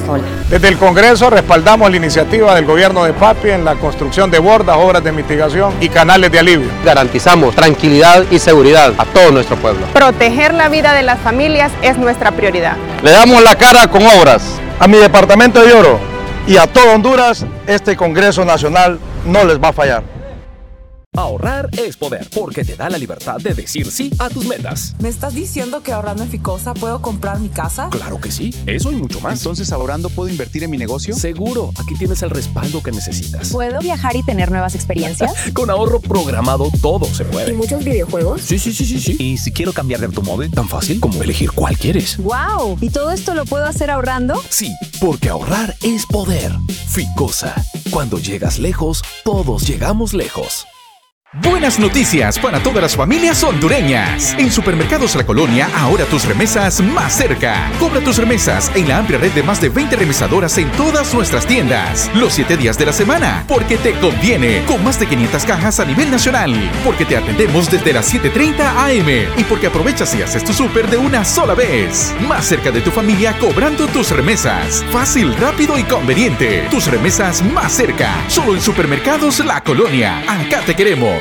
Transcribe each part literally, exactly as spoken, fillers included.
sola. Desde el Congreso respaldamos la iniciativa del gobierno de Papi en la construcción de bordas, obras de mitigación y canales de alivio. Garantizamos tranquilidad y seguridad a todo nuestro pueblo. Proteger la vida de las familias es nuestra prioridad. Le damos la cara con obras. A mi departamento de Oro y a todo Honduras, este Congreso Nacional no les va a fallar. Ahorrar es poder, porque te da la libertad de decir sí a tus metas. ¿Me estás diciendo que ahorrando en Ficosa puedo comprar mi casa? Claro que sí, eso y mucho más. Entonces, ¿ahorrando puedo invertir en mi negocio? Seguro, aquí tienes el respaldo que necesitas. ¿Puedo viajar y tener nuevas experiencias? Con ahorro programado todo se puede. ¿Y muchos videojuegos? Sí, sí, sí, sí, sí. ¿Y si quiero cambiar de automóvil? Tan fácil como elegir cuál quieres. ¡Wow! ¿Y todo esto lo puedo hacer ahorrando? Sí, porque ahorrar es poder. Ficosa, cuando llegas lejos, todos llegamos lejos. Buenas noticias para todas las familias hondureñas. En Supermercados La Colonia, ahora tus remesas más cerca. Cobra tus remesas en la amplia red de más de veinte remesadoras en todas nuestras tiendas. Los siete días de la semana, porque te conviene. Con más de quinientas cajas a nivel nacional. Porque te atendemos desde las siete treinta a eme. Y porque aprovechas y haces tu súper de una sola vez. Más cerca de tu familia cobrando tus remesas. Fácil, rápido y conveniente. Tus remesas más cerca. Solo en Supermercados La Colonia. Acá te queremos.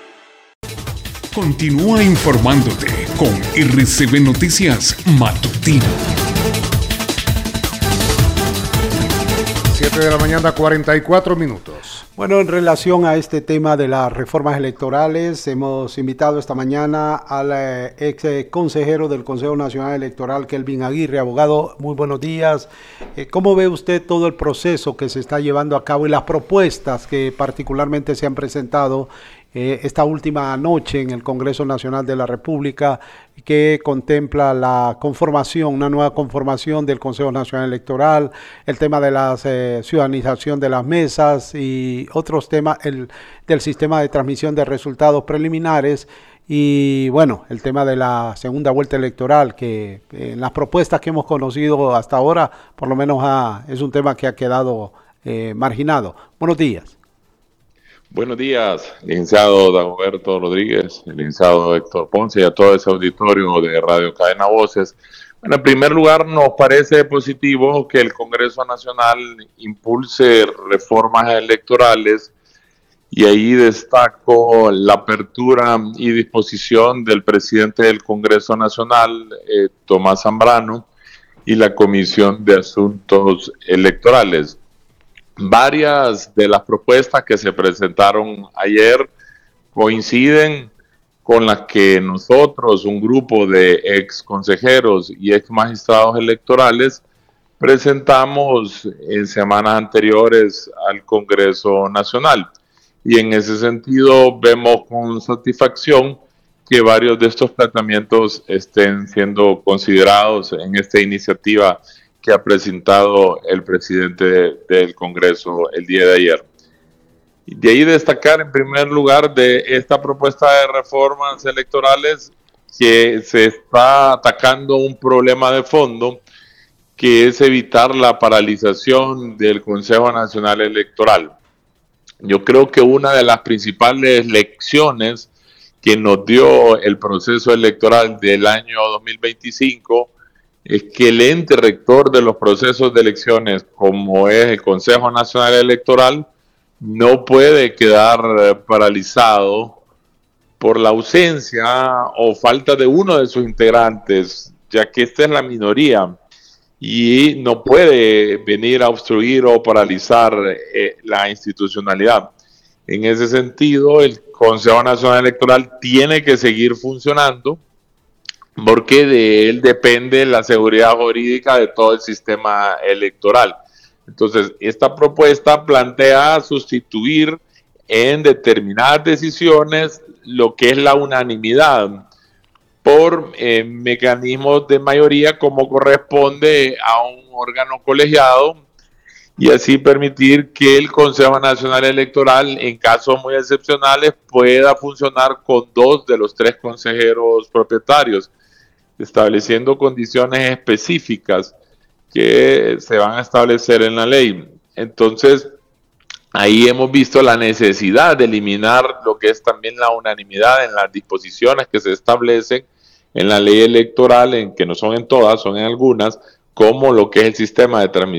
Continúa informándote con R C B Noticias Matutino. siete de la mañana, cuarenta y cuatro minutos. Bueno, en relación a este tema de las reformas electorales, hemos invitado esta mañana al eh, ex eh, consejero del Consejo Nacional Electoral, Kelvin Aguirre. Abogado, muy buenos días. Eh, ¿Cómo ve usted todo el proceso que se está llevando a cabo y las propuestas que particularmente se han presentado Eh, esta última noche en el Congreso Nacional de la República, que contempla la conformación, una nueva conformación del Consejo Nacional Electoral, el tema de la eh, ciudadanización de las mesas y otros temas, el del sistema de transmisión de resultados preliminares y bueno, el tema de la segunda vuelta electoral, que en eh, las propuestas que hemos conocido hasta ahora, por lo menos ha, es un tema que ha quedado eh, marginado. Buenos días. Buenos días, licenciado Dagoberto Rodríguez, el licenciado Héctor Ponce y a todo ese auditorio de Radio Cadena Voces. Bueno, en primer lugar, nos parece positivo que el Congreso Nacional impulse reformas electorales y ahí destaco la apertura y disposición del presidente del Congreso Nacional, eh, Tomás Zambrano, y la Comisión de Asuntos Electorales. Varias de las propuestas que se presentaron ayer coinciden con las que nosotros, un grupo de ex consejeros y ex magistrados electorales, presentamos en semanas anteriores al Congreso Nacional. Y en ese sentido vemos con satisfacción que varios de estos planteamientos estén siendo considerados en esta iniciativa que ha presentado el presidente de, del Congreso el día de ayer. Y de ahí destacar en primer lugar de esta propuesta de reformas electorales que se está atacando un problema de fondo, que es evitar la paralización del Consejo Nacional Electoral. Yo creo que una de las principales lecciones que nos dio el proceso electoral del año dos mil veinticinco es que el ente rector de los procesos de elecciones, como es el Consejo Nacional Electoral, no puede quedar paralizado por la ausencia o falta de uno de sus integrantes, ya que esta es la minoría y no puede venir a obstruir o paralizar eh, la institucionalidad. En ese sentido, el Consejo Nacional Electoral tiene que seguir funcionando, porque de él depende la seguridad jurídica de todo el sistema electoral. Entonces, esta propuesta plantea sustituir en determinadas decisiones lo que es la unanimidad por eh, mecanismos de mayoría como corresponde a un órgano colegiado y así permitir que el Consejo Nacional Electoral, en casos muy excepcionales, pueda funcionar con dos de los tres consejeros propietarios, estableciendo condiciones específicas que se van a establecer en la ley. Entonces, ahí hemos visto la necesidad de eliminar lo que es también la unanimidad en las disposiciones que se establecen en la ley electoral, en que no son en todas, son en algunas, como lo que es el sistema de transmisión